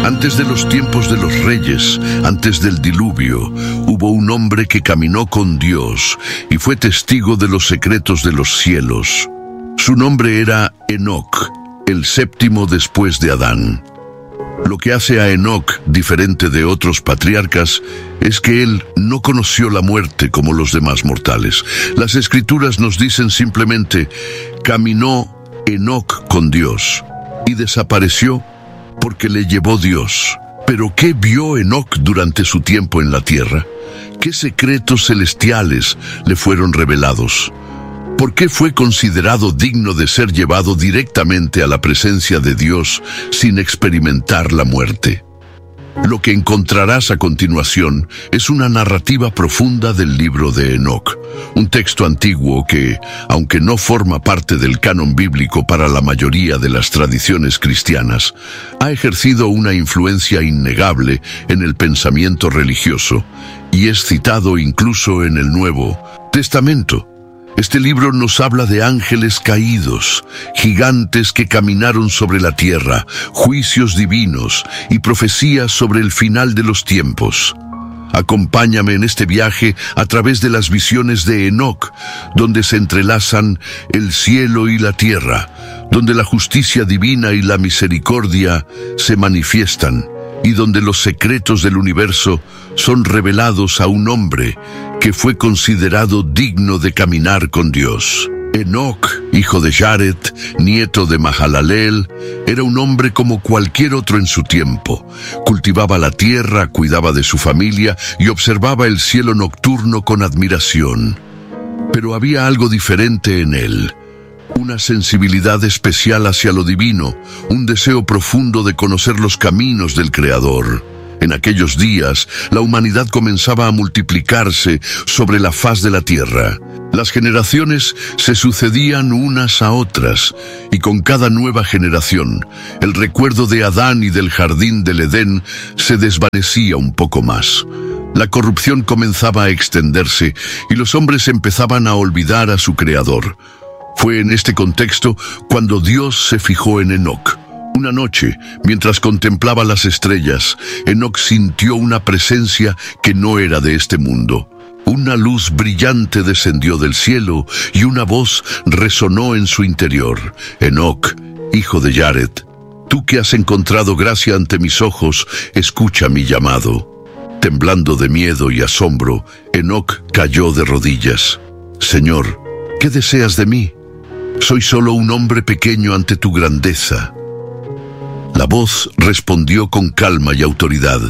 Antes de los tiempos de los reyes, antes del diluvio, hubo un hombre que caminó con Dios y fue testigo de los secretos de los cielos. Su nombre era Enoc, el séptimo después de Adán. Lo que hace a Enoc diferente de otros patriarcas es que él no conoció la muerte como los demás mortales. Las Escrituras nos dicen simplemente: caminó Enoc con Dios y desapareció porque le llevó Dios. ¿Pero qué vio Enoc durante su tiempo en la tierra? ¿Qué secretos celestiales le fueron revelados? ¿Por qué fue considerado digno de ser llevado directamente a la presencia de Dios sin experimentar la muerte? Lo que encontrarás a continuación es una narrativa profunda del libro de Enoc, un texto antiguo que, aunque no forma parte del canon bíblico para la mayoría de las tradiciones cristianas, ha ejercido una influencia innegable en el pensamiento religioso y es citado incluso en el Nuevo Testamento. Este libro nos habla de ángeles caídos, gigantes que caminaron sobre la tierra, juicios divinos y profecías sobre el final de los tiempos. Acompáñame en este viaje a través de las visiones de Enoc, donde se entrelazan el cielo y la tierra, donde la justicia divina y la misericordia se manifiestan, y donde los secretos del universo son revelados a un hombre que fue considerado digno de caminar con Dios. Enoc, hijo de Jared, nieto de Mahalaleel, era un hombre como cualquier otro en su tiempo. Cultivaba la tierra, cuidaba de su familia y observaba el cielo nocturno con admiración. Pero había algo diferente en él. Una sensibilidad especial hacia lo divino, un deseo profundo de conocer los caminos del Creador. En aquellos días, la humanidad comenzaba a multiplicarse sobre la faz de la tierra. Las generaciones se sucedían unas a otras, y con cada nueva generación, el recuerdo de Adán y del jardín del Edén se desvanecía un poco más. La corrupción comenzaba a extenderse, y los hombres empezaban a olvidar a su Creador. Fue en este contexto cuando Dios se fijó en Enoc. Una noche, mientras contemplaba las estrellas, Enoc sintió una presencia que no era de este mundo. Una luz brillante descendió del cielo y una voz resonó en su interior. Enoc, hijo de Jared, tú que has encontrado gracia ante mis ojos, escucha mi llamado. Temblando de miedo y asombro, Enoc cayó de rodillas. Señor, ¿qué deseas de mí? Soy solo un hombre pequeño ante tu grandeza. La voz respondió con calma y autoridad: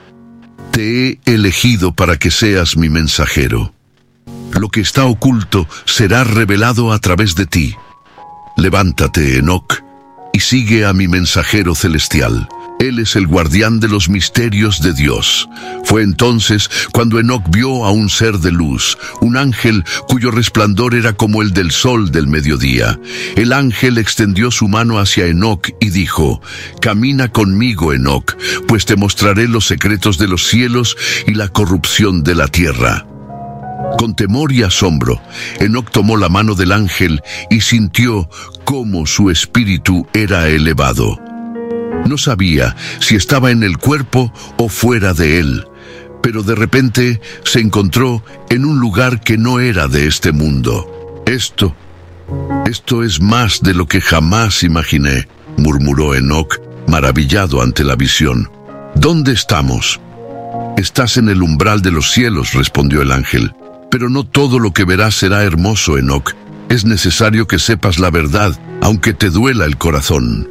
te he elegido para que seas mi mensajero. Lo que está oculto será revelado a través de ti. Levántate, Enoc, y sigue a mi mensajero celestial. Él es el guardián de los misterios de Dios. Fue entonces cuando Enoc vio a un ser de luz, un ángel cuyo resplandor era como el del sol del mediodía. El ángel extendió su mano hacia Enoc y dijo: camina conmigo, Enoc, pues te mostraré los secretos de los cielos y la corrupción de la tierra. Con temor y asombro, Enoc tomó la mano del ángel y sintió cómo su espíritu era elevado. No sabía si estaba en el cuerpo o fuera de él, pero de repente se encontró en un lugar que no era de este mundo. Esto es más de lo que jamás imaginé, murmuró Enoc, maravillado ante la visión. ¿Dónde estamos? Estás en el umbral de los cielos, respondió el ángel. Pero no todo lo que verás será hermoso, Enoc. Es necesario que sepas la verdad, aunque te duela el corazón.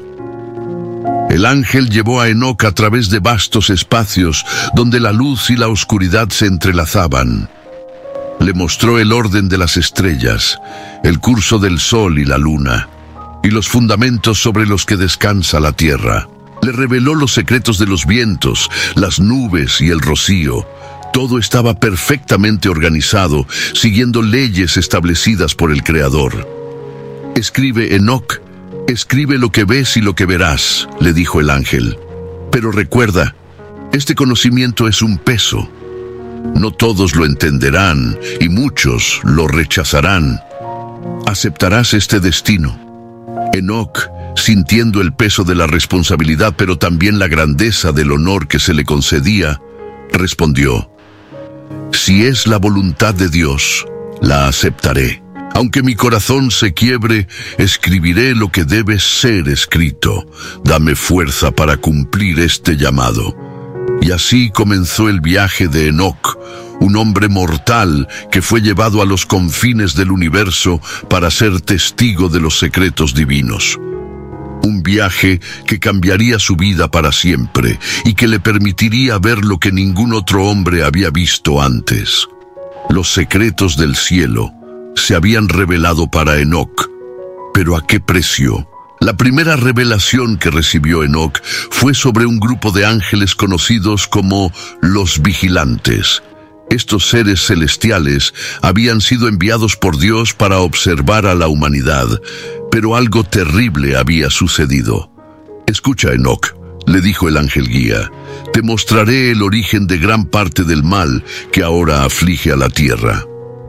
El ángel llevó a Enoc a través de vastos espacios donde la luz y la oscuridad se entrelazaban. Le mostró el orden de las estrellas, el curso del sol y la luna, y los fundamentos sobre los que descansa la tierra. Le reveló los secretos de los vientos, las nubes y el rocío. Todo estaba perfectamente organizado, siguiendo leyes establecidas por el Creador. Escribe, Enoc, escribe lo que ves y lo que verás, le dijo el ángel. Pero recuerda, este conocimiento es un peso. No todos lo entenderán y muchos lo rechazarán. ¿Aceptarás este destino? Enoc sintiendo el peso de la responsabilidad, pero también la grandeza del honor que se le concedía, respondió: «Si es la voluntad de Dios, la aceptaré. Aunque mi corazón se quiebre, escribiré lo que debe ser escrito. Dame fuerza para cumplir este llamado». Y así comenzó el viaje de Enoc, un hombre mortal que fue llevado a los confines del universo para ser testigo de los secretos divinos. Un viaje que cambiaría su vida para siempre y que le permitiría ver lo que ningún otro hombre había visto antes. Los secretos del cielo se habían revelado para Enoc, pero ¿a qué precio? La primera revelación que recibió Enoc fue sobre un grupo de ángeles conocidos como los vigilantes. Estos seres celestiales habían sido enviados por Dios para observar a la humanidad, pero algo terrible había sucedido. «Escucha, Enoc», le dijo el ángel guía, «te mostraré el origen de gran parte del mal que ahora aflige a la tierra».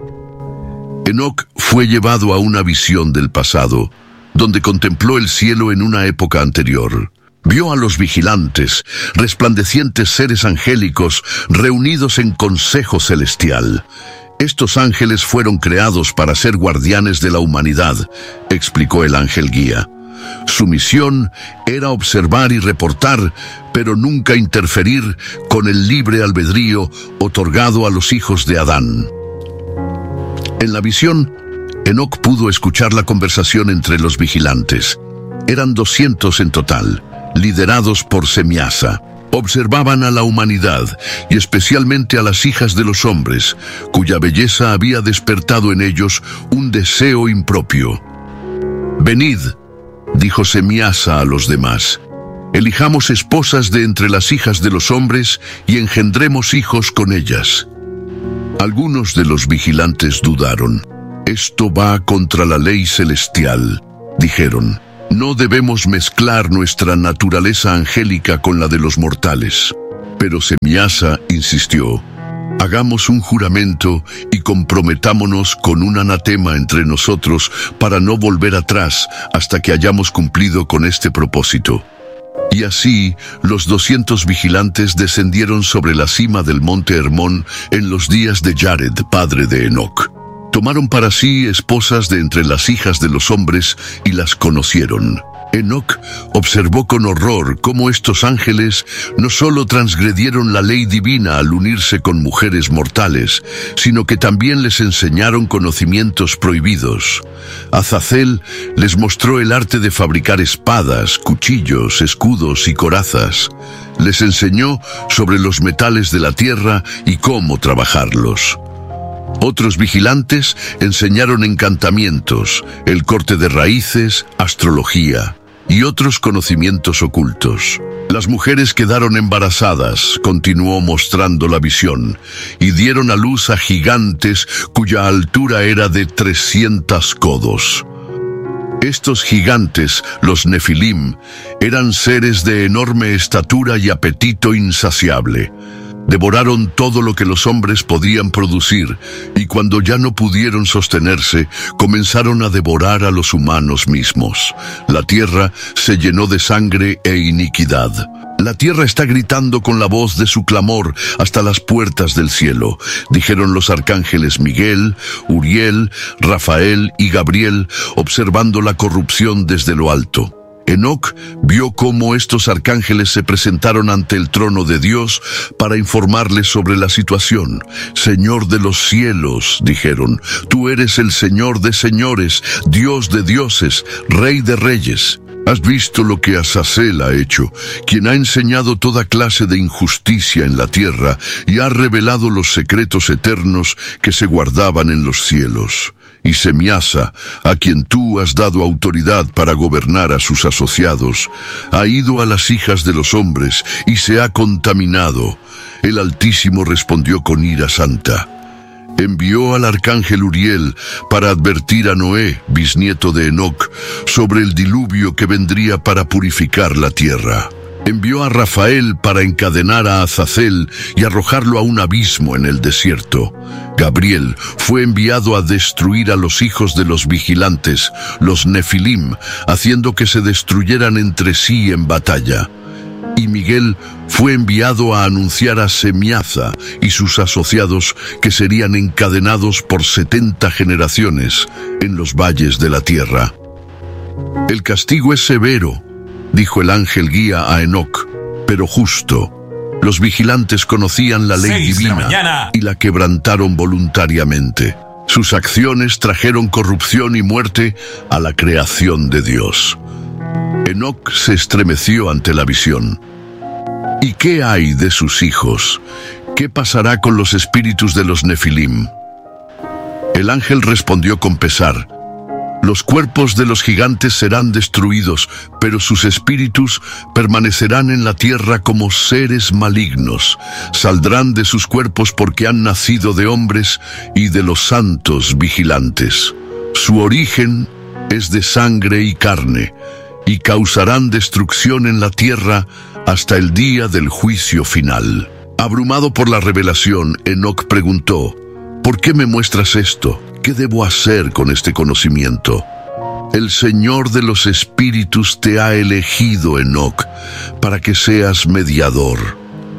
Enoc fue llevado a una visión del pasado, donde contempló el cielo en una época anterior. Vio a los vigilantes, resplandecientes seres angélicos, reunidos en consejo celestial. «Estos ángeles fueron creados para ser guardianes de la humanidad», explicó el ángel guía. Su misión era observar y reportar, pero nunca interferir con el libre albedrío otorgado a los hijos de Adán. En la visión, Enoc pudo escuchar la conversación entre los vigilantes. Eran 200 en total, liderados por Semiasa. Observaban a la humanidad y especialmente a las hijas de los hombres, cuya belleza había despertado en ellos un deseo impropio. «Venid», dijo Semiasa a los demás, «elijamos esposas de entre las hijas de los hombres y engendremos hijos con ellas». Algunos de los vigilantes dudaron. «Esto va contra la ley celestial», dijeron. «No debemos mezclar nuestra naturaleza angélica con la de los mortales». Pero Semiasa insistió: «Hagamos un juramento y comprometámonos con un anatema entre nosotros para no volver atrás hasta que hayamos cumplido con este propósito». Y así, los 200 vigilantes descendieron sobre la cima del monte Hermón en los días de Jared, padre de Enoc. Tomaron para sí esposas de entre las hijas de los hombres y las conocieron. Enoc observó con horror cómo estos ángeles no solo transgredieron la ley divina al unirse con mujeres mortales, sino que también les enseñaron conocimientos prohibidos. Azazel les mostró el arte de fabricar espadas, cuchillos, escudos y corazas. Les enseñó sobre los metales de la tierra y cómo trabajarlos. Otros vigilantes enseñaron encantamientos, el corte de raíces, astrología y otros conocimientos ocultos. Las mujeres quedaron embarazadas, continuó mostrando la visión, y dieron a luz a gigantes cuya altura era de 300 codos. Estos gigantes, los Nefilim, eran seres de enorme estatura y apetito insaciable. Devoraron todo lo que los hombres podían producir, y cuando ya no pudieron sostenerse, comenzaron a devorar a los humanos mismos. La tierra se llenó de sangre e iniquidad. La tierra está gritando con la voz de su clamor hasta las puertas del cielo, dijeron los arcángeles Miguel, Uriel, Rafael y Gabriel, observando la corrupción desde lo alto. Enoc vio cómo estos arcángeles se presentaron ante el trono de Dios para informarles sobre la situación. «Señor de los cielos», dijeron, «tú eres el Señor de señores, Dios de dioses, Rey de reyes. Has visto lo que Azazel ha hecho, quien ha enseñado toda clase de injusticia en la tierra y ha revelado los secretos eternos que se guardaban en los cielos. Y Semiasa, a quien tú has dado autoridad para gobernar a sus asociados, ha ido a las hijas de los hombres y se ha contaminado». El Altísimo respondió con ira santa. Envió al arcángel Uriel para advertir a Noé, bisnieto de Enoc, sobre el diluvio que vendría para purificar la tierra. Envió a Rafael para encadenar a Azazel y arrojarlo a un abismo en el desierto. Gabriel fue enviado a destruir a los hijos de los vigilantes, los Nefilim, haciendo que se destruyeran entre sí en batalla. Y Miguel fue enviado a anunciar a Semiaza y sus asociados que serían encadenados por 70 generaciones en los valles de la tierra. El castigo es severo, dijo el ángel guía a Enoc, pero justo. Los vigilantes conocían la ley divina y la quebrantaron voluntariamente. Sus acciones trajeron corrupción y muerte a la creación de Dios. Enoc se estremeció ante la visión. ¿Y qué hay de sus hijos? ¿Qué pasará con los espíritus de los Nefilim? El ángel respondió con pesar: los cuerpos de los gigantes serán destruidos, pero sus espíritus permanecerán en la tierra como seres malignos. Saldrán de sus cuerpos porque han nacido de hombres y de los santos vigilantes. Su origen es de sangre y carne, y causarán destrucción en la tierra hasta el día del juicio final. Abrumado por la revelación, Enoc preguntó: ¿por qué me muestras esto? ¿Qué debo hacer con este conocimiento? El Señor de los espíritus te ha elegido, Enoc, para que seas mediador.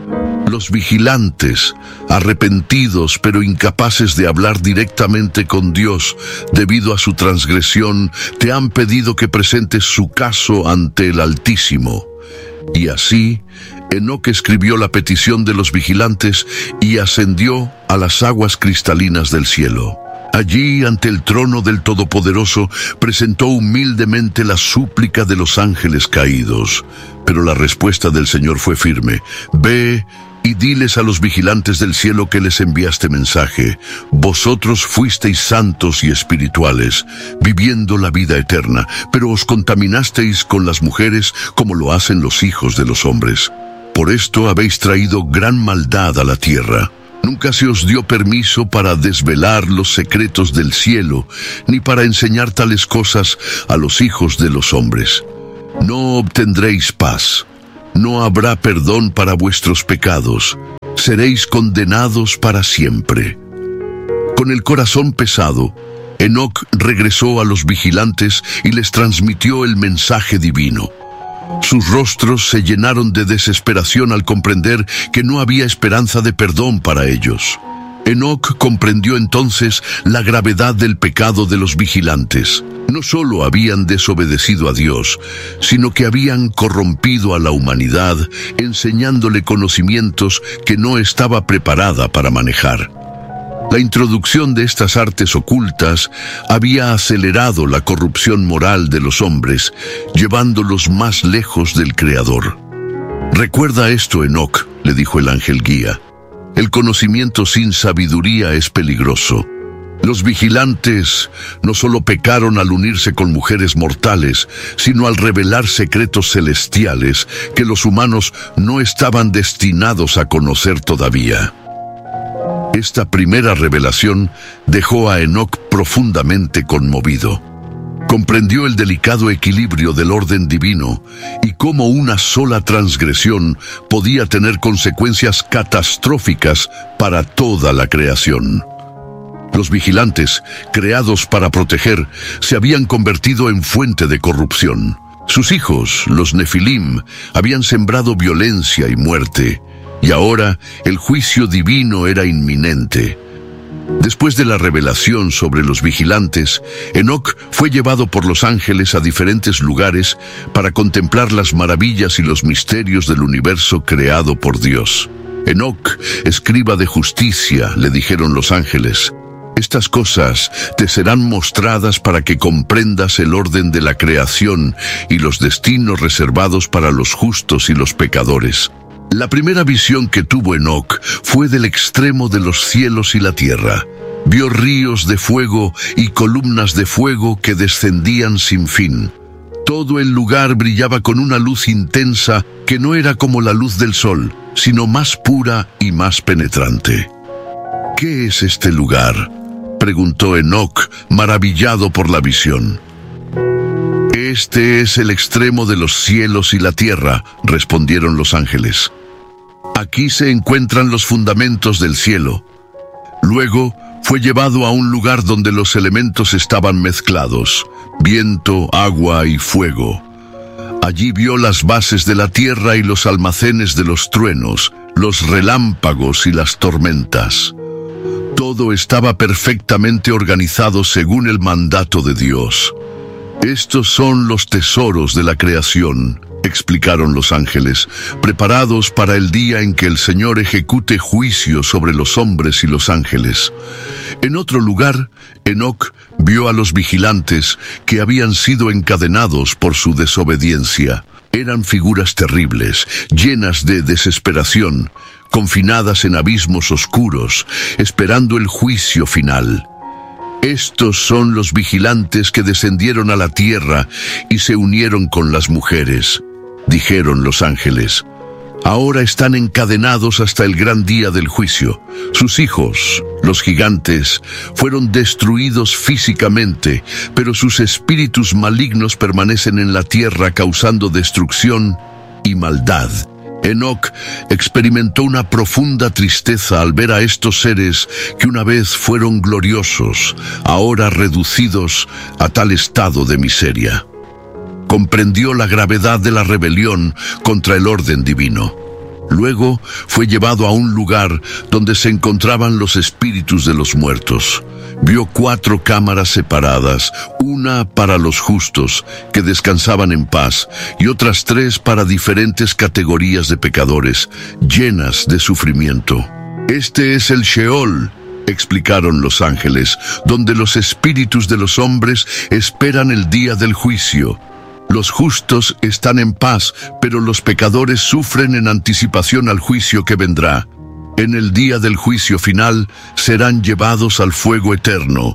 Los vigilantes, arrepentidos pero incapaces de hablar directamente con Dios debido a su transgresión, te han pedido que presentes su caso ante el Altísimo. Y así, Enoc escribió la petición de los vigilantes y ascendió a las aguas cristalinas del cielo. Allí, ante el trono del Todopoderoso, presentó humildemente la súplica de los ángeles caídos. Pero la respuesta del Señor fue firme: ve y diles a los vigilantes del cielo que les enviaste mensaje. Vosotros fuisteis santos y espirituales, viviendo la vida eterna, pero os contaminasteis con las mujeres como lo hacen los hijos de los hombres. Por esto habéis traído gran maldad a la tierra. Nunca se os dio permiso para desvelar los secretos del cielo, ni para enseñar tales cosas a los hijos de los hombres. No obtendréis paz. No habrá perdón para vuestros pecados. Seréis condenados para siempre. Con el corazón pesado, Enoc regresó a los vigilantes y les transmitió el mensaje divino. Sus rostros se llenaron de desesperación al comprender que no había esperanza de perdón para ellos. Enoc comprendió entonces la gravedad del pecado de los vigilantes. No solo habían desobedecido a Dios, sino que habían corrompido a la humanidad, enseñándole conocimientos que no estaba preparada para manejar. La introducción de estas artes ocultas había acelerado la corrupción moral de los hombres, llevándolos más lejos del Creador. Recuerda esto, Enoc, le dijo el ángel guía. El conocimiento sin sabiduría es peligroso. Los vigilantes no solo pecaron al unirse con mujeres mortales, sino al revelar secretos celestiales que los humanos no estaban destinados a conocer todavía. Esta primera revelación dejó a Enoc profundamente conmovido. Comprendió el delicado equilibrio del orden divino y cómo una sola transgresión podía tener consecuencias catastróficas para toda la creación. Los vigilantes, creados para proteger, se habían convertido en fuente de corrupción. Sus hijos, los Nefilim, habían sembrado violencia y muerte, y ahora el juicio divino era inminente. Después de la revelación sobre los vigilantes, Enoc fue llevado por los ángeles a diferentes lugares para contemplar las maravillas y los misterios del universo creado por Dios. Enoc, escriba de justicia, le dijeron los ángeles, estas cosas te serán mostradas para que comprendas el orden de la creación y los destinos reservados para los justos y los pecadores. La primera visión que tuvo Enoc fue del extremo de los cielos y la tierra. Vio ríos de fuego y columnas de fuego que descendían sin fin. Todo el lugar brillaba con una luz intensa que no era como la luz del sol, sino más pura y más penetrante. ¿Qué es este lugar?, preguntó Enoc, maravillado por la visión. Este es el extremo de los cielos y la tierra, respondieron los ángeles. Aquí se encuentran los fundamentos del cielo. Luego fue llevado a un lugar donde los elementos estaban mezclados, viento, agua y fuego. Allí vio las bases de la tierra y los almacenes de los truenos, los relámpagos y las tormentas. Todo estaba perfectamente organizado según el mandato de Dios. Estos son los tesoros de la creación, explicaron los ángeles, preparados para el día en que el Señor ejecute juicio sobre los hombres y los ángeles. En otro lugar, Enoc vio a los vigilantes que habían sido encadenados por su desobediencia. Eran figuras terribles, llenas de desesperación, confinadas en abismos oscuros, esperando el juicio final. Estos son los vigilantes que descendieron a la tierra y se unieron con las mujeres, dijeron los ángeles. Ahora están encadenados hasta el gran día del juicio. Sus hijos, los gigantes, fueron destruidos físicamente, pero sus espíritus malignos permanecen en la tierra causando destrucción y maldad. Enoc experimentó una profunda tristeza al ver a estos seres que una vez fueron gloriosos, ahora reducidos a tal estado de miseria. Comprendió la gravedad de la rebelión contra el orden divino. Luego fue llevado a un lugar donde se encontraban los espíritus de los muertos. Vio 4 cámaras separadas, una para los justos, que descansaban en paz, y otras 3 para diferentes categorías de pecadores, llenas de sufrimiento. Este es el Sheol, explicaron los ángeles, donde los espíritus de los hombres esperan el día del juicio. Los justos están en paz, pero los pecadores sufren en anticipación al juicio que vendrá. En el día del juicio final serán llevados al fuego eterno.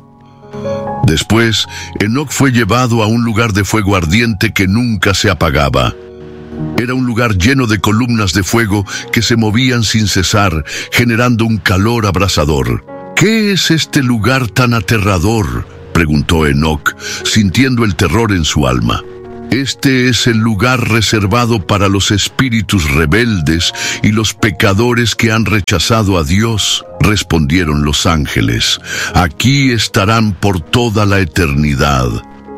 Después, Enoc fue llevado a un lugar de fuego ardiente que nunca se apagaba. Era un lugar lleno de columnas de fuego que se movían sin cesar, generando un calor abrasador. ¿Qué es este lugar tan aterrador?, preguntó Enoc, sintiendo el terror en su alma. Este es el lugar reservado para los espíritus rebeldes y los pecadores que han rechazado a Dios, respondieron los ángeles. Aquí estarán por toda la eternidad.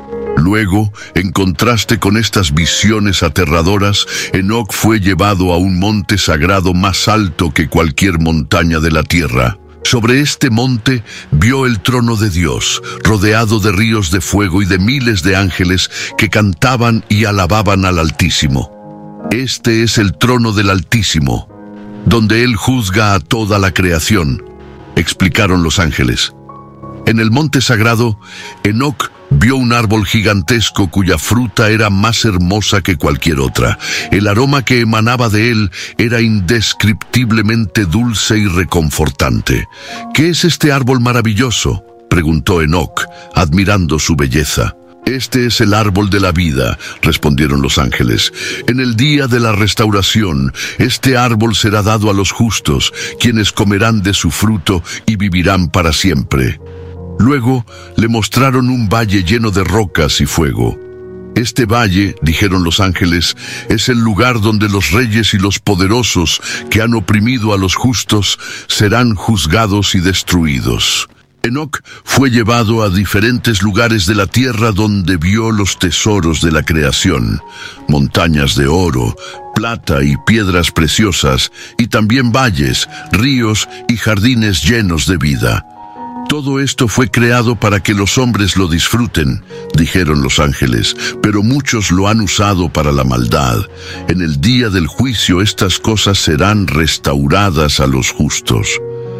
Luego, en contraste con estas visiones aterradoras, Enoc fue llevado a un monte sagrado más alto que cualquier montaña de la tierra. Sobre este monte vio el trono de Dios, rodeado de ríos de fuego y de miles de ángeles que cantaban y alababan al Altísimo. Este es el trono del Altísimo, donde Él juzga a toda la creación, explicaron los ángeles. En el monte sagrado, Enoc vio un árbol gigantesco cuya fruta era más hermosa que cualquier otra. El aroma que emanaba de él era indescriptiblemente dulce y reconfortante. ¿Qué es este árbol maravilloso?, preguntó Enoc, admirando su belleza. Este es el árbol de la vida, respondieron los ángeles. En el día de la restauración, este árbol será dado a los justos, quienes comerán de su fruto y vivirán para siempre. Luego le mostraron un valle lleno de rocas y fuego. Este valle, dijeron los ángeles, es el lugar donde los reyes y los poderosos que han oprimido a los justos serán juzgados y destruidos. Enoc fue llevado a diferentes lugares de la tierra donde vio los tesoros de la creación, montañas de oro, plata y piedras preciosas, y también valles, ríos y jardines llenos de vida. Todo esto fue creado para que los hombres lo disfruten, dijeron los ángeles, pero muchos lo han usado para la maldad. En el día del juicio estas cosas serán restauradas a los justos.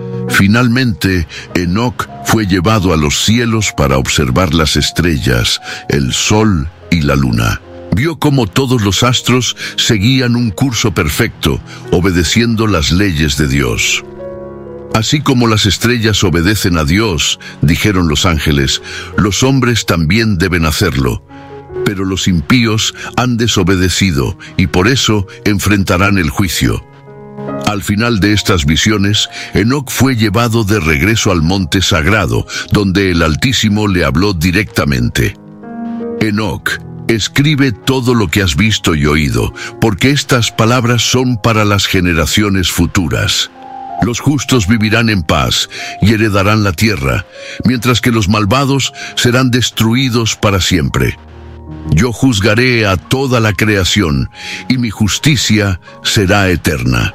Finalmente, Enoc fue llevado a los cielos para observar las estrellas, el sol y la luna. Vio cómo todos los astros seguían un curso perfecto, obedeciendo las leyes de Dios. Así como las estrellas obedecen a Dios, dijeron los ángeles, los hombres también deben hacerlo. Pero los impíos han desobedecido y por eso enfrentarán el juicio. Al final de estas visiones, Enoc fue llevado de regreso al monte sagrado, donde el Altísimo le habló directamente. Enoc, escribe todo lo que has visto y oído, porque estas palabras son para las generaciones futuras. Los justos vivirán en paz y heredarán la tierra, mientras que los malvados serán destruidos para siempre. Yo juzgaré a toda la creación, y mi justicia será eterna.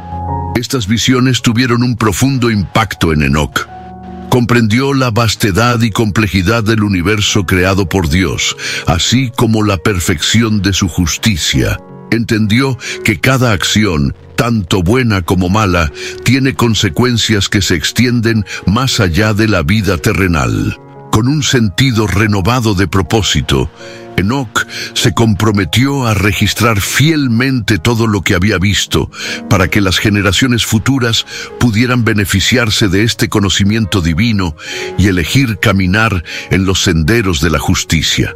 Estas visiones tuvieron un profundo impacto en Enoc. Comprendió la vastedad y complejidad del universo creado por Dios, así como la perfección de su justicia. Entendió que cada acción, tanto buena como mala, tiene consecuencias que se extienden más allá de la vida terrenal. Con un sentido renovado de propósito, Enoc se comprometió a registrar fielmente todo lo que había visto, para que las generaciones futuras pudieran beneficiarse de este conocimiento divino y elegir caminar en los senderos de la justicia.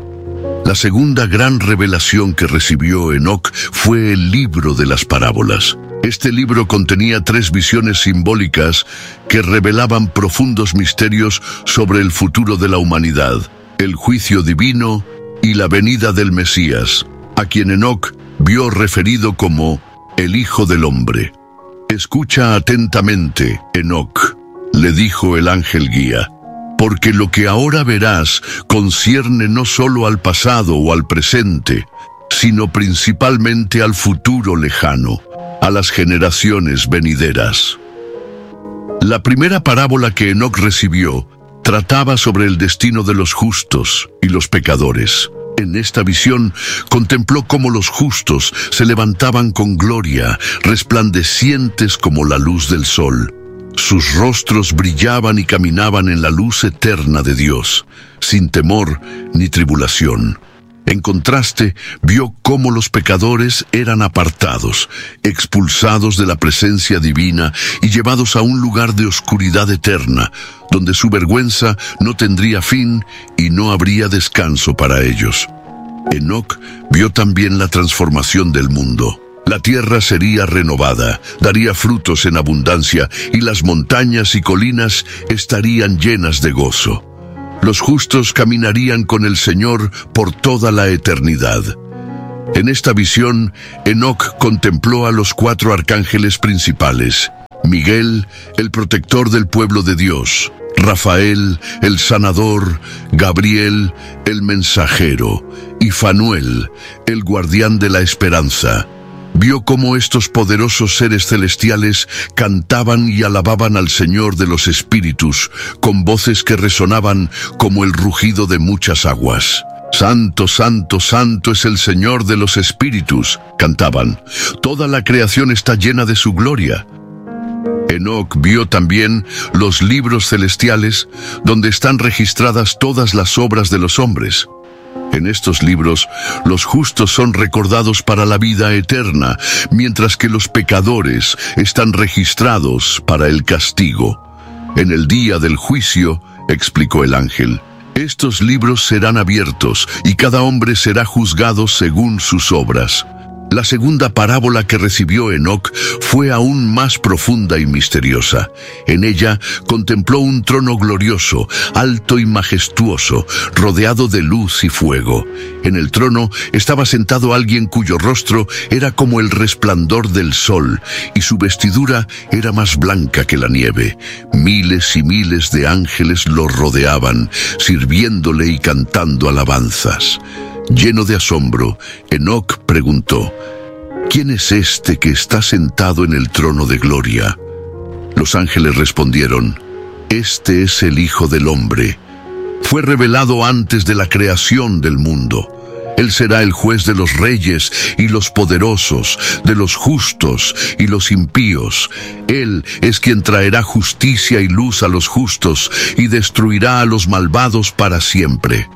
La segunda gran revelación que recibió Enoc fue el libro de las parábolas. Este libro contenía 3 visiones simbólicas que revelaban profundos misterios sobre el futuro de la humanidad, el juicio divino y la venida del Mesías, a quien Enoc vio referido como el Hijo del Hombre. «Escucha atentamente, Enoc», le dijo el ángel guía, «porque lo que ahora verás concierne no solo al pasado o al presente, sino principalmente al futuro lejano, a las generaciones venideras». La primera parábola que Enoc recibió trataba sobre el destino de los justos y los pecadores. En esta visión contempló cómo los justos se levantaban con gloria, resplandecientes como la luz del sol. Sus rostros brillaban y caminaban en la luz eterna de Dios, sin temor ni tribulación. En contraste, vio cómo los pecadores eran apartados, expulsados de la presencia divina y llevados a un lugar de oscuridad eterna, donde su vergüenza no tendría fin y no habría descanso para ellos. Enoc vio también la transformación del mundo. La tierra sería renovada, daría frutos en abundancia y las montañas y colinas estarían llenas de gozo. Los justos caminarían con el Señor por toda la eternidad. En esta visión, Enoc contempló a los 4 arcángeles principales: Miguel, el protector del pueblo de Dios; Rafael, el sanador; Gabriel, el mensajero; y Fanuel, el guardián de la esperanza. Vio cómo estos poderosos seres celestiales cantaban y alababan al Señor de los espíritus, con voces que resonaban como el rugido de muchas aguas. «Santo, santo, santo es el Señor de los espíritus», cantaban. «Toda la creación está llena de su gloria». Enoc vio también los libros celestiales, donde están registradas todas las obras de los hombres. En estos libros, los justos son recordados para la vida eterna, mientras que los pecadores están registrados para el castigo. En el día del juicio, explicó el ángel, estos libros serán abiertos y cada hombre será juzgado según sus obras. La segunda parábola que recibió Enoc fue aún más profunda y misteriosa. En ella contempló un trono glorioso, alto y majestuoso, rodeado de luz y fuego. En el trono estaba sentado alguien cuyo rostro era como el resplandor del sol, y su vestidura era más blanca que la nieve. Miles y miles de ángeles lo rodeaban, sirviéndole y cantando alabanzas. Lleno de asombro, Enoc preguntó: «¿Quién es este que está sentado en el trono de gloria?» Los ángeles respondieron: «Este es el Hijo del Hombre. Fue revelado antes de la creación del mundo. Él será el juez de los reyes y los poderosos, de los justos y los impíos. Él es quien traerá justicia y luz a los justos y destruirá a los malvados para siempre».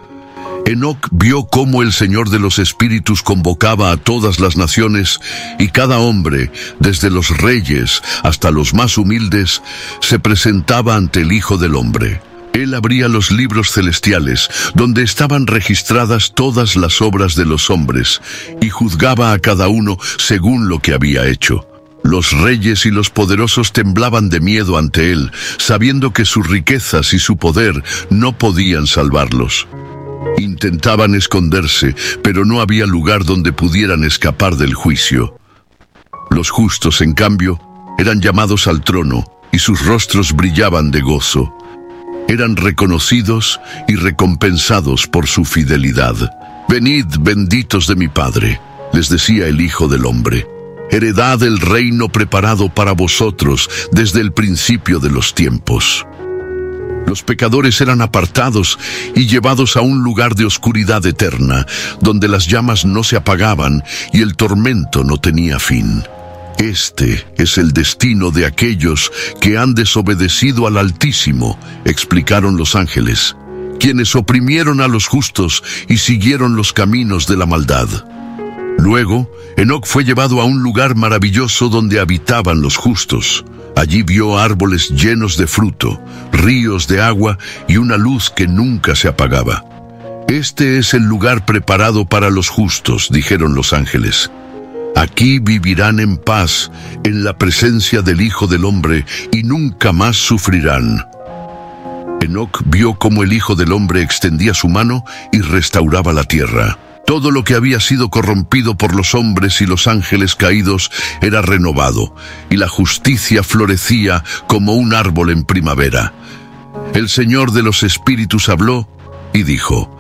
Enoc vio cómo el Señor de los Espíritus convocaba a todas las naciones, y cada hombre, desde los reyes hasta los más humildes, se presentaba ante el Hijo del Hombre. Él abría los libros celestiales, donde estaban registradas todas las obras de los hombres, y juzgaba a cada uno según lo que había hecho. Los reyes y los poderosos temblaban de miedo ante él, sabiendo que sus riquezas y su poder no podían salvarlos. Intentaban esconderse, pero no había lugar donde pudieran escapar del juicio. Los justos, en cambio, eran llamados al trono, y sus rostros brillaban de gozo. Eran reconocidos y recompensados por su fidelidad. «Venid, benditos de mi Padre», les decía el Hijo del Hombre. «Heredad el reino preparado para vosotros desde el principio de los tiempos». Los pecadores eran apartados y llevados a un lugar de oscuridad eterna, donde las llamas no se apagaban y el tormento no tenía fin. Este es el destino de aquellos que han desobedecido al Altísimo, explicaron los ángeles, quienes oprimieron a los justos y siguieron los caminos de la maldad. Luego, Enoc fue llevado a un lugar maravilloso donde habitaban los justos. Allí vio árboles llenos de fruto, ríos de agua y una luz que nunca se apagaba. «Este es el lugar preparado para los justos», dijeron los ángeles. «Aquí vivirán en paz, en la presencia del Hijo del Hombre, y nunca más sufrirán». Enoc vio cómo el Hijo del Hombre extendía su mano y restauraba la tierra. Todo lo que había sido corrompido por los hombres y los ángeles caídos era renovado, y la justicia florecía como un árbol en primavera. El Señor de los Espíritus habló y dijo: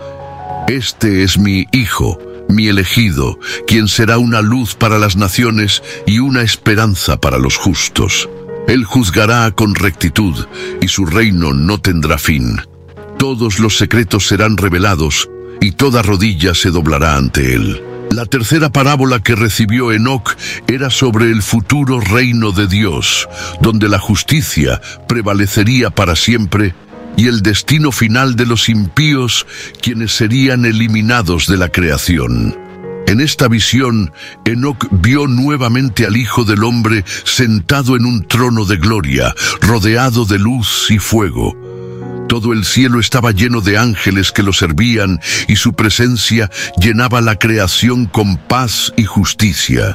«Este es mi Hijo, mi elegido, quien será una luz para las naciones y una esperanza para los justos. Él juzgará con rectitud, y su reino no tendrá fin. Todos los secretos serán revelados, y toda rodilla se doblará ante él». La tercera parábola que recibió Enoc era sobre el futuro reino de Dios, donde la justicia prevalecería para siempre, y el destino final de los impíos, quienes serían eliminados de la creación. En esta visión, Enoc vio nuevamente al Hijo del Hombre sentado en un trono de gloria, rodeado de luz y fuego. Todo el cielo estaba lleno de ángeles que lo servían, y su presencia llenaba la creación con paz y justicia.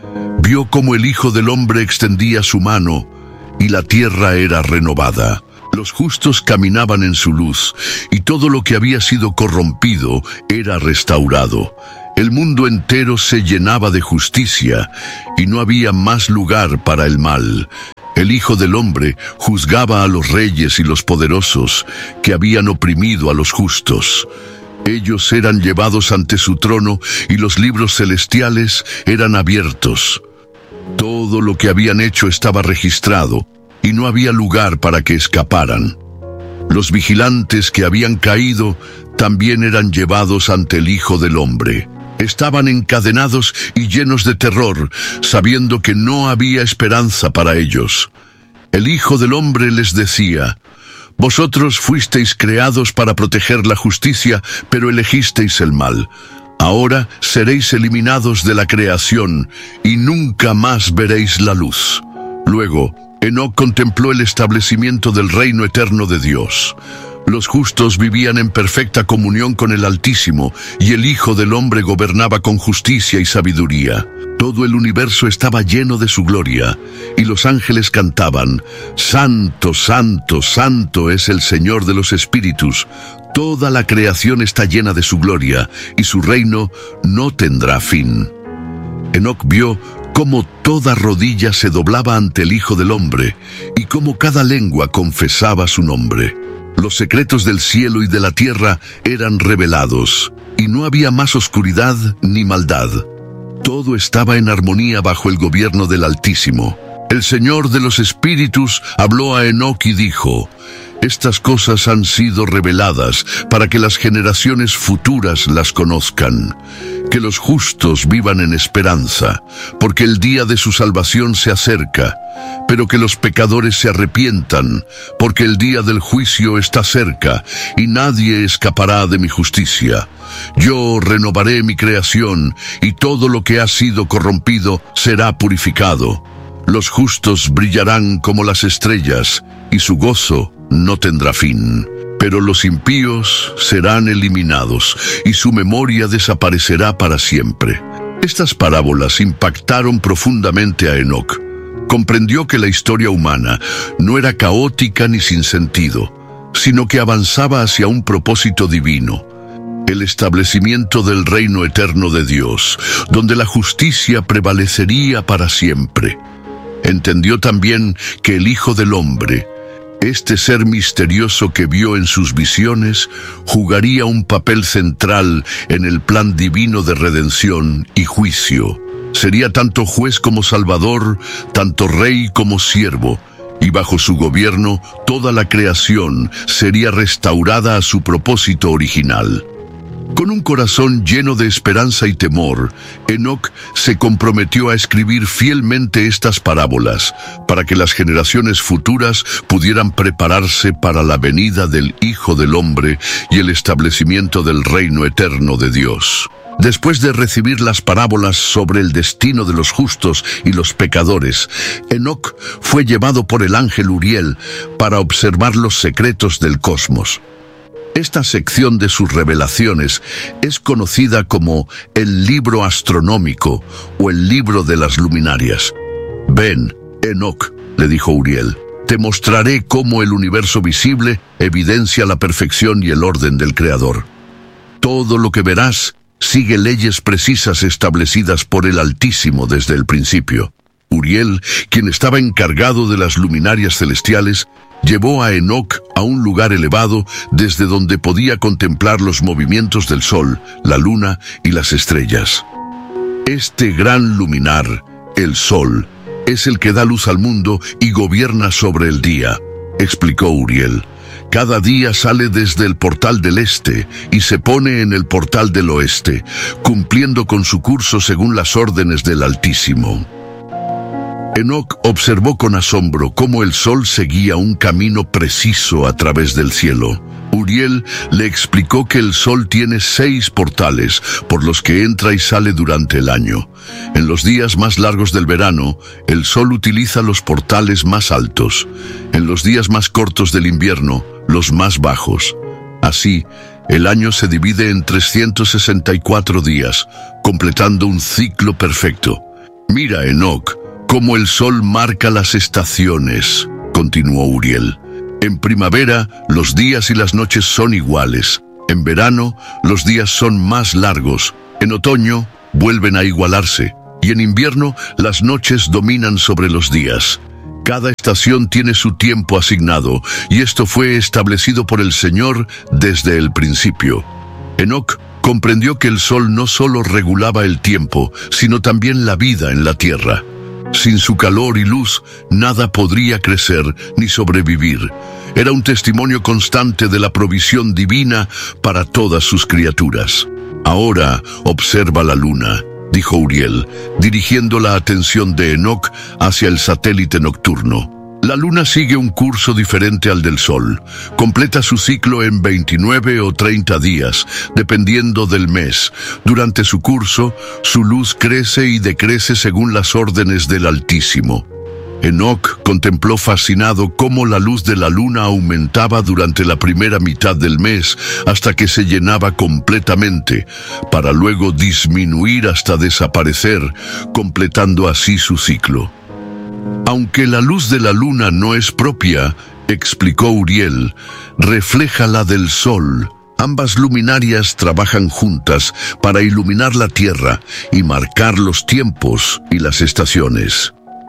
Vio cómo el Hijo del Hombre extendía su mano, y la tierra era renovada. Los justos caminaban en su luz, y todo lo que había sido corrompido era restaurado. El mundo entero se llenaba de justicia, y no había más lugar para el mal. El Hijo del Hombre juzgaba a los reyes y los poderosos que habían oprimido a los justos. Ellos eran llevados ante su trono, y los libros celestiales eran abiertos. Todo lo que habían hecho estaba registrado, y no había lugar para que escaparan. Los vigilantes que habían caído también eran llevados ante el Hijo del Hombre. Estaban encadenados y llenos de terror, sabiendo que no había esperanza para ellos. El Hijo del Hombre les decía: «Vosotros fuisteis creados para proteger la justicia, pero elegisteis el mal. Ahora seréis eliminados de la creación, y nunca más veréis la luz». Luego, Enoc contempló el establecimiento del reino eterno de Dios. Los justos vivían en perfecta comunión con el Altísimo, y el Hijo del Hombre gobernaba con justicia y sabiduría. Todo el universo estaba lleno de su gloria, y los ángeles cantaban: «Santo, santo, santo es el Señor de los espíritus. Toda la creación está llena de su gloria, y su reino no tendrá fin». Enoc vio cómo toda rodilla se doblaba ante el Hijo del Hombre, y cómo cada lengua confesaba su nombre. Los secretos del cielo y de la tierra eran revelados, y no había más oscuridad ni maldad. Todo estaba en armonía bajo el gobierno del Altísimo. El Señor de los Espíritus habló a Enoc y dijo: «Estas cosas han sido reveladas para que las generaciones futuras las conozcan. Que los justos vivan en esperanza, porque el día de su salvación se acerca. Pero que los pecadores se arrepientan, porque el día del juicio está cerca, y nadie escapará de mi justicia. Yo renovaré mi creación, y todo lo que ha sido corrompido será purificado. Los justos brillarán como las estrellas, y su gozo no tendrá fin. Pero los impíos serán eliminados, y su memoria desaparecerá para siempre». Estas parábolas impactaron profundamente a Enoc. Comprendió que la historia humana no era caótica ni sin sentido, sino que avanzaba hacia un propósito divino. el establecimiento del reino eterno de Dios, donde la justicia prevalecería para siempre. Entendió también que el Hijo del Hombre, este ser misterioso que vio en sus visiones, jugaría un papel central en el plan divino de redención y juicio. Sería tanto juez como salvador, tanto rey como siervo, y bajo su gobierno toda la creación sería restaurada a su propósito original. Con un corazón lleno de esperanza y temor, Enoc se comprometió a escribir fielmente estas parábolas para que las generaciones futuras pudieran prepararse para la venida del Hijo del Hombre y el establecimiento del reino eterno de Dios. Después de recibir las parábolas sobre el destino de los justos y los pecadores, Enoc fue llevado por el ángel Uriel para observar los secretos del cosmos. Esta sección de sus revelaciones es conocida como el libro astronómico o el libro de las luminarias. «Ven, Enoc», le dijo Uriel, «te mostraré cómo el universo visible evidencia la perfección y el orden del Creador. Todo lo que verás sigue leyes precisas establecidas por el Altísimo desde el principio». Uriel, quien estaba encargado de las luminarias celestiales, llevó a Enoc a un lugar elevado desde donde podía contemplar los movimientos del sol, la luna y las estrellas. Este gran luminar, el sol, es el que da luz al mundo y gobierna sobre el día, explicó Uriel. Cada día sale desde el portal del este y se pone en el portal del oeste, cumpliendo con su curso según las órdenes del Altísimo. Enoc observó con asombro cómo el sol seguía un camino preciso a través del cielo. Uriel le explicó que el sol tiene 6 portales por los que entra y sale durante el año. En los días más largos del verano, el sol utiliza los portales más altos. En los días más cortos del invierno, los más bajos. Así, el año se divide en 364 días, completando un ciclo perfecto. «Mira, Enoc, cómo el sol marca las estaciones», continuó Uriel. «En primavera, los días y las noches son iguales. En verano, los días son más largos. En otoño, vuelven a igualarse. Y en invierno, las noches dominan sobre los días. Cada estación tiene su tiempo asignado, y esto fue establecido por el Señor desde el principio». Enoc comprendió que el sol no solo regulaba el tiempo, sino también la vida en la tierra. Sin su calor y luz, nada podría crecer ni sobrevivir. Era un testimonio constante de la provisión divina para todas sus criaturas. «Ahora observa la luna», dijo Uriel, dirigiendo la atención de Enoc hacia el satélite nocturno. La luna sigue un curso diferente al del sol. Completa su ciclo en 29 o 30 días, dependiendo del mes. Durante su curso, su luz crece y decrece según las órdenes del Altísimo. Enoc contempló fascinado cómo la luz de la luna aumentaba durante la primera mitad del mes hasta que se llenaba completamente, para luego disminuir hasta desaparecer, completando así su ciclo. «Aunque la luz de la luna no es propia», explicó Uriel, «refleja la del sol. Ambas luminarias trabajan juntas para iluminar la tierra y marcar los tiempos y las estaciones».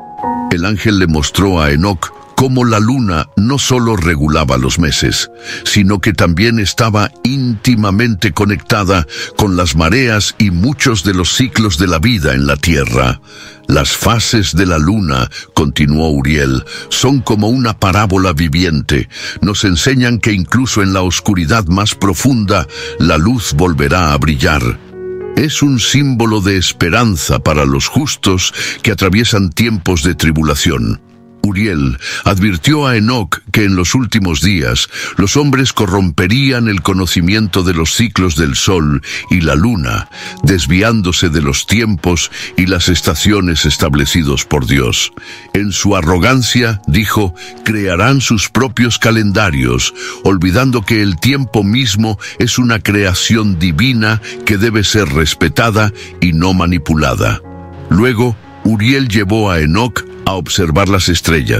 El ángel le mostró a Enoc cómo la luna no solo regulaba los meses, sino que también estaba íntimamente conectada con las mareas y muchos de los ciclos de la vida en la tierra. «Las fases de la luna», continuó Uriel, «son como una parábola viviente. Nos enseñan que incluso en la oscuridad más profunda, la luz volverá a brillar. Es un símbolo de esperanza para los justos que atraviesan tiempos de tribulación». Uriel advirtió a Enoc que en los últimos días los hombres corromperían el conocimiento de los ciclos del sol y la luna, desviándose de los tiempos y las estaciones establecidos por Dios. En su arrogancia, dijo, crearán sus propios calendarios, olvidando que el tiempo mismo es una creación divina que debe ser respetada y no manipulada. Luego, Uriel llevó a Enoc a observar las estrellas.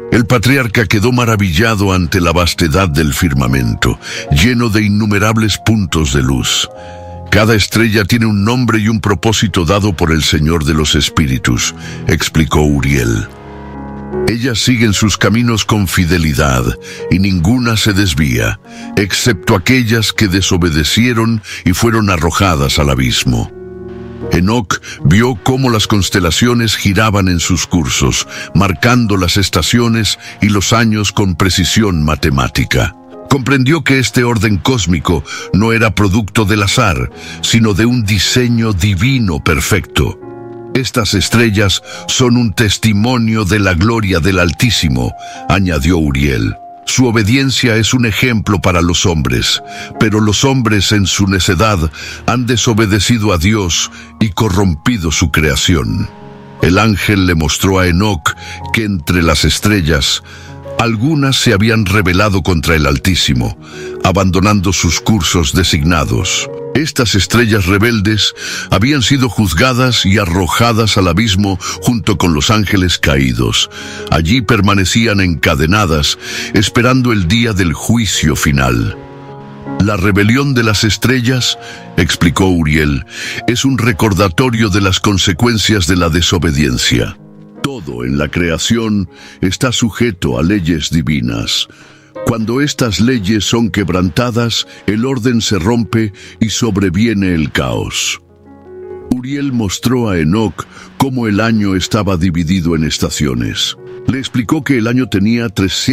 El patriarca quedó maravillado ante la vastedad del firmamento, lleno de innumerables puntos de luz. Cada estrella tiene un nombre y un propósito dado por el Señor de los Espíritus, explicó Uriel. Ellas siguen sus caminos con fidelidad, y ninguna se desvía, excepto aquellas que desobedecieron y fueron arrojadas al abismo. Enoc vio cómo las constelaciones giraban en sus cursos, marcando las estaciones y los años con precisión matemática. Comprendió que este orden cósmico no era producto del azar, sino de un diseño divino perfecto. Estas estrellas son un testimonio de la gloria del Altísimo, añadió Uriel. Su obediencia es un ejemplo para los hombres, pero los hombres en su necedad han desobedecido a Dios y corrompido su creación. El ángel le mostró a Enoc que entre las estrellas, algunas se habían rebelado contra el Altísimo, abandonando sus cursos designados. Estas estrellas rebeldes habían sido juzgadas y arrojadas al abismo junto con los ángeles caídos. Allí permanecían encadenadas, esperando el día del juicio final. La rebelión de las estrellas, explicó Uriel, es un recordatorio de las consecuencias de la desobediencia. Todo en la creación está sujeto a leyes divinas. Cuando estas leyes son quebrantadas, el orden se rompe y sobreviene el caos. Uriel mostró a Enoc cómo el año estaba dividido en estaciones. Le explicó que el año tenía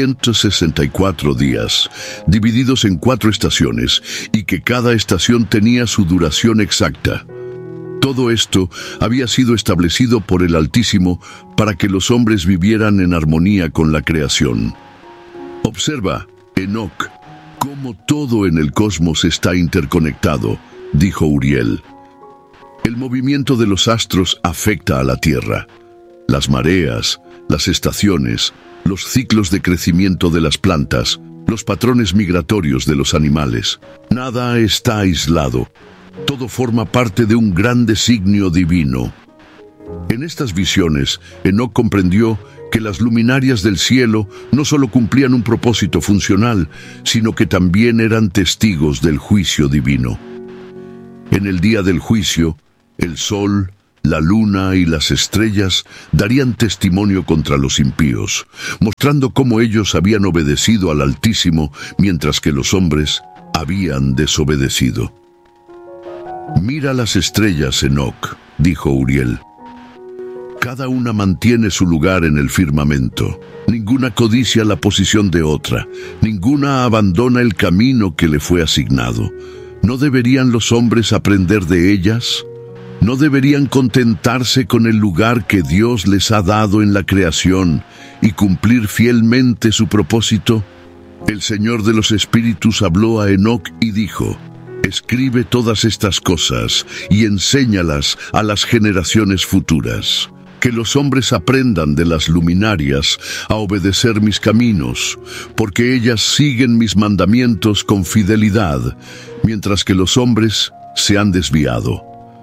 364 días, divididos en 4 estaciones, y que cada estación tenía su duración exacta. Todo esto había sido establecido por el Altísimo para que los hombres vivieran en armonía con la creación. Observa, Enoc, cómo todo en el cosmos está interconectado, dijo Uriel. El movimiento de los astros afecta a la Tierra. Las mareas, las estaciones, los ciclos de crecimiento de las plantas, los patrones migratorios de los animales. Nada está aislado. Todo forma parte de un gran designio divino. En estas visiones, Enoc comprendió que las luminarias del cielo no solo cumplían un propósito funcional, sino que también eran testigos del juicio divino. En el día del juicio, el sol, la luna y las estrellas darían testimonio contra los impíos, mostrando cómo ellos habían obedecido al Altísimo, mientras que los hombres habían desobedecido. «Mira las estrellas, Enoc», dijo Uriel. Cada una mantiene su lugar en el firmamento. Ninguna codicia la posición de otra. Ninguna abandona el camino que le fue asignado. ¿No deberían los hombres aprender de ellas? ¿No deberían contentarse con el lugar que Dios les ha dado en la creación y cumplir fielmente su propósito? El Señor de los Espíritus habló a Enoc y dijo: «Escribe todas estas cosas y enséñalas a las generaciones futuras. Que los hombres aprendan de las luminarias a obedecer mis caminos, porque ellas siguen mis mandamientos con fidelidad, mientras que los hombres se han desviado».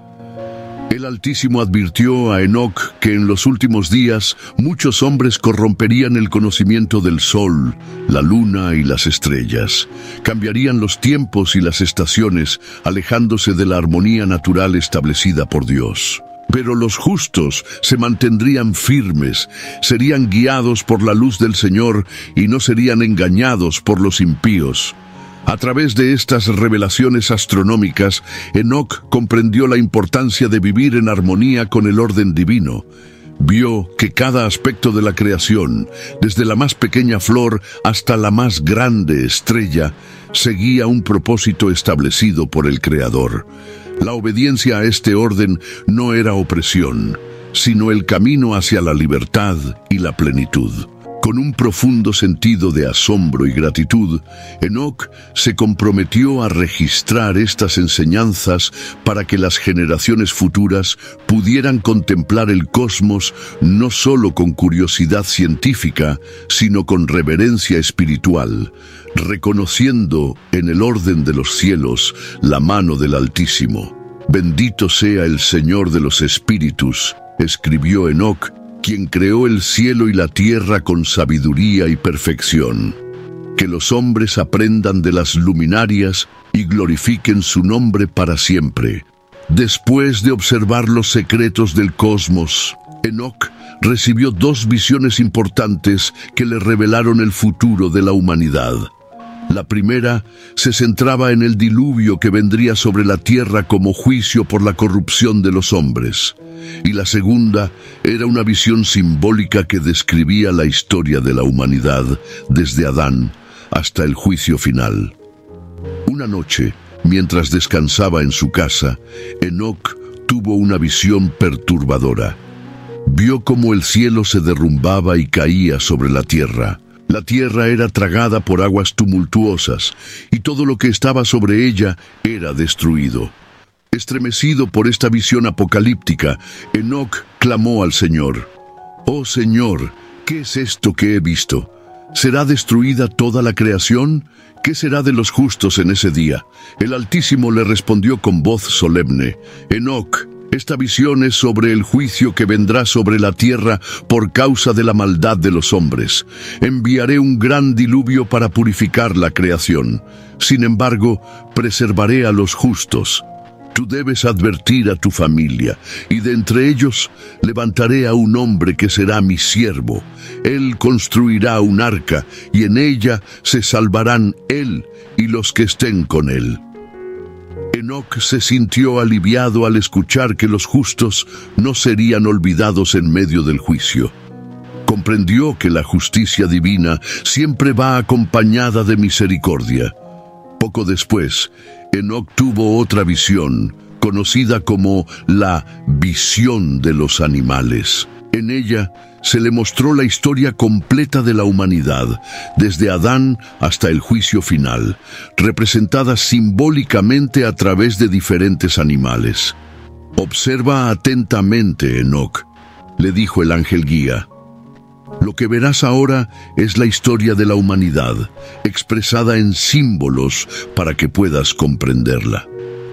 El Altísimo advirtió a Enoc que en los últimos días muchos hombres corromperían el conocimiento del sol, la luna y las estrellas. Cambiarían los tiempos y las estaciones, alejándose de la armonía natural establecida por Dios. Pero los justos se mantendrían firmes, serían guiados por la luz del Señor y no serían engañados por los impíos. A través de estas revelaciones astronómicas, Enoc comprendió la importancia de vivir en armonía con el orden divino. Vio que cada aspecto de la creación, desde la más pequeña flor hasta la más grande estrella, seguía un propósito establecido por el Creador. La obediencia a este orden no era opresión, sino el camino hacia la libertad y la plenitud. Con un profundo sentido de asombro y gratitud, Enoc se comprometió a registrar estas enseñanzas para que las generaciones futuras pudieran contemplar el cosmos no solo con curiosidad científica, sino con reverencia espiritual, reconociendo en el orden de los cielos la mano del Altísimo. «Bendito sea el Señor de los Espíritus», escribió Enoc, quien creó el cielo y la tierra con sabiduría y perfección. Que los hombres aprendan de las luminarias y glorifiquen su nombre para siempre. Después de observar los secretos del cosmos, Enoc recibió 2 visiones importantes que le revelaron el futuro de la humanidad. La primera se centraba en el diluvio que vendría sobre la tierra como juicio por la corrupción de los hombres. Y la segunda era una visión simbólica que describía la historia de la humanidad desde Adán hasta el juicio final. Una noche, mientras descansaba en su casa, Enoc tuvo una visión perturbadora. Vio cómo el cielo se derrumbaba y caía sobre la tierra. La tierra era tragada por aguas tumultuosas, y todo lo que estaba sobre ella era destruido. Estremecido por esta visión apocalíptica, Enoc clamó al Señor: «Oh Señor, ¿qué es esto que he visto? ¿Será destruida toda la creación? ¿Qué será de los justos en ese día?» El Altísimo le respondió con voz solemne: «Enoc, esta visión es sobre el juicio que vendrá sobre la tierra por causa de la maldad de los hombres. Enviaré un gran diluvio para purificar la creación. Sin embargo, preservaré a los justos. Tú debes advertir a tu familia, y de entre ellos levantaré a un hombre que será mi siervo. Él construirá un arca, y en ella se salvarán él y los que estén con él». Enoc se sintió aliviado al escuchar que los justos no serían olvidados en medio del juicio. Comprendió que la justicia divina siempre va acompañada de misericordia. Poco después, Enoc tuvo otra visión, conocida como la visión de los animales. En ella se le mostró la historia completa de la humanidad, desde Adán hasta el juicio final, representada simbólicamente a través de diferentes animales. «Observa atentamente, Enoc», le dijo el ángel guía. «Lo que verás ahora es la historia de la humanidad, expresada en símbolos para que puedas comprenderla».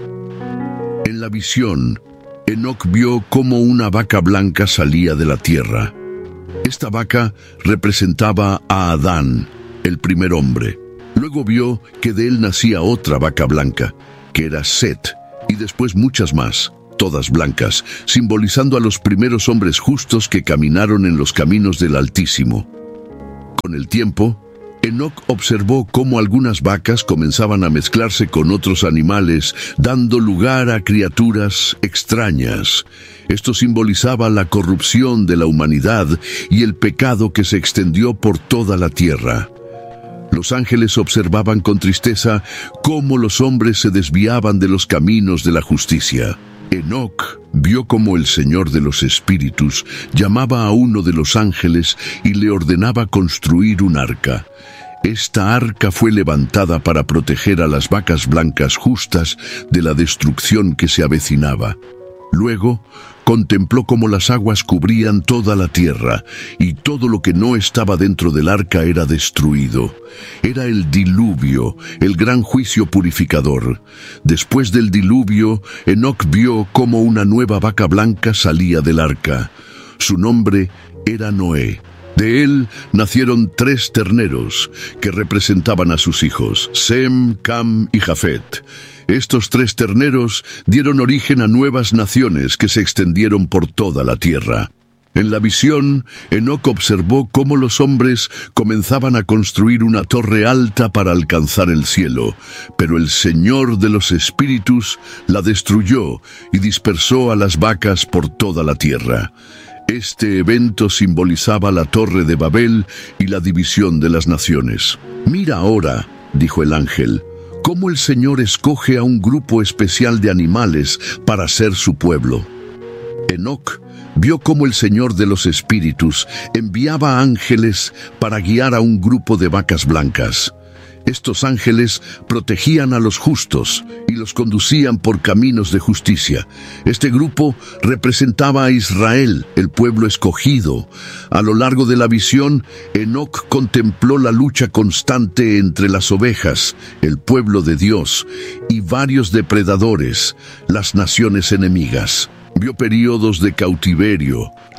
En la visión, Enoc vio cómo una vaca blanca salía de la tierra. Esta vaca representaba a Adán, el primer hombre. Luego vio que de él nacía otra vaca blanca, que era Set, y después muchas más, todas blancas, simbolizando a los primeros hombres justos que caminaron en los caminos del Altísimo. Con el tiempo, Enoc observó cómo algunas vacas comenzaban a mezclarse con otros animales, dando lugar a criaturas extrañas. Esto simbolizaba la corrupción de la humanidad y el pecado que se extendió por toda la tierra. Los ángeles observaban con tristeza cómo los hombres se desviaban de los caminos de la justicia. Enoc vio cómo el Señor de los Espíritus llamaba a uno de los ángeles y le ordenaba construir un arca. Esta arca fue levantada para proteger a las vacas blancas justas de la destrucción que se avecinaba. Luego, contempló cómo las aguas cubrían toda la tierra, y todo lo que no estaba dentro del arca era destruido. Era el diluvio, el gran juicio purificador. Después del diluvio, Enoc vio cómo una nueva vaca blanca salía del arca. Su nombre era Noé. De él nacieron 3 terneros, que representaban a sus hijos, Sem, Cam y Jafet. Estos 3 terneros dieron origen a nuevas naciones que se extendieron por toda la tierra. En la visión, Enoc observó cómo los hombres comenzaban a construir una torre alta para alcanzar el cielo, pero el Señor de los Espíritus la destruyó y dispersó a las vacas por toda la tierra. Este evento simbolizaba la Torre de Babel y la división de las naciones. «Mira ahora», dijo el ángel, «cómo el Señor escoge a un grupo especial de animales para ser su pueblo». Enoc vio cómo el Señor de los Espíritus enviaba ángeles para guiar a un grupo de vacas blancas. Estos ángeles protegían a los justos y los conducían por caminos de justicia. Este grupo representaba a Israel, el pueblo escogido. A lo largo de la visión, Enoc contempló la lucha constante entre las ovejas, el pueblo de Dios, y varios depredadores, las naciones enemigas. Vio periodos de cautiverio,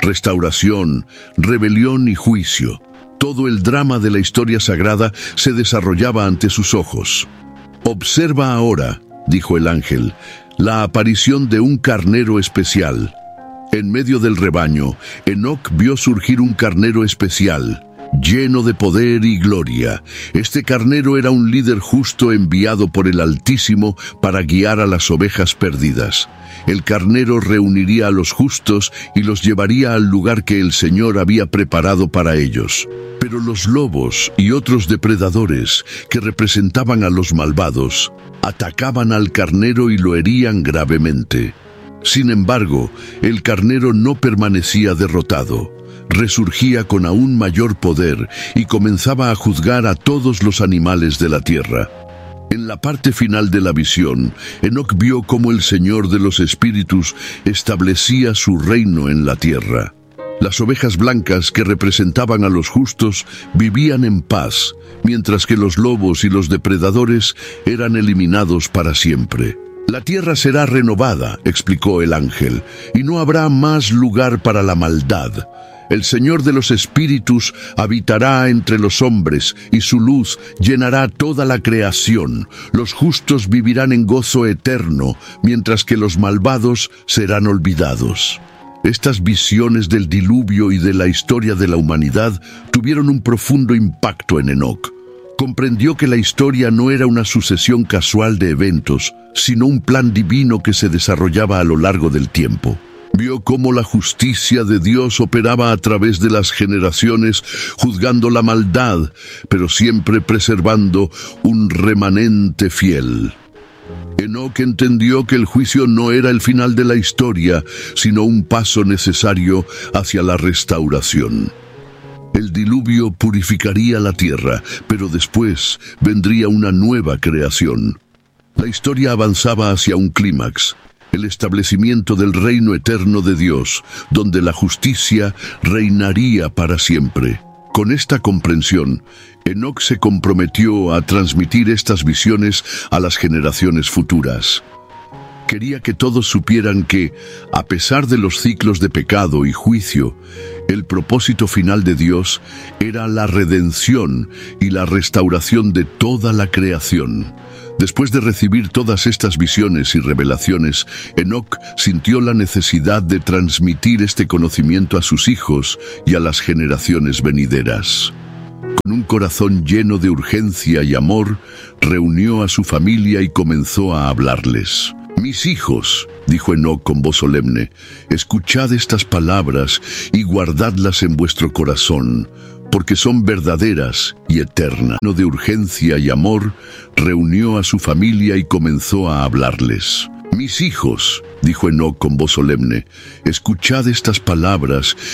restauración, rebelión y juicio. Todo el drama de la historia sagrada se desarrollaba ante sus ojos. «Observa ahora», dijo el ángel, «la aparición de un carnero especial». En medio del rebaño, Enoc vio surgir un carnero especial, lleno de poder y gloria. Este carnero era un líder justo enviado por el Altísimo para guiar a las ovejas perdidas. El carnero reuniría a los justos y los llevaría al lugar que el Señor había preparado para ellos. Pero los lobos y otros depredadores, que representaban a los malvados, atacaban al carnero y lo herían gravemente. Sin embargo, el carnero no permanecía derrotado. Resurgía con aún mayor poder y comenzaba a juzgar a todos los animales de la tierra. En la parte final de la visión, Enoc vio cómo el Señor de los Espíritus establecía su reino en la tierra. Las ovejas blancas que representaban a los justos vivían en paz, mientras que los lobos y los depredadores eran eliminados para siempre. «La tierra será renovada», explicó el ángel, «y no habrá más lugar para la maldad. El Señor de los Espíritus habitará entre los hombres, y su luz llenará toda la creación. Los justos vivirán en gozo eterno, mientras que los malvados serán olvidados». Estas visiones del diluvio y de la historia de la humanidad tuvieron un profundo impacto en Enoc. Comprendió que la historia no era una sucesión casual de eventos, sino un plan divino que se desarrollaba a lo largo del tiempo. Vio cómo la justicia de Dios operaba a través de las generaciones, juzgando la maldad, pero siempre preservando un remanente fiel. Enoc entendió que el juicio no era el final de la historia, sino un paso necesario hacia la restauración. El diluvio purificaría la tierra, pero después vendría una nueva creación. La historia avanzaba hacia un clímax, el establecimiento del reino eterno de Dios, donde la justicia reinaría para siempre. Con esta comprensión, Enoc se comprometió a transmitir estas visiones a las generaciones futuras. Quería que todos supieran que, a pesar de los ciclos de pecado y juicio, el propósito final de Dios era la redención y la restauración de toda la creación. Después de recibir todas estas visiones y revelaciones, Enoc sintió la necesidad de transmitir este conocimiento a sus hijos y a las generaciones venideras. Con un corazón lleno de urgencia y amor, reunió a su familia y comenzó a hablarles. «Mis hijos», dijo Enoc con voz solemne, «escuchad estas palabras y guardadlas en vuestro corazón, porque son verdaderas y eternas». Lleno de urgencia y amor, reunió a su familia y comenzó a hablarles. «Mis hijos», dijo Enoc con voz solemne, «escuchad estas palabras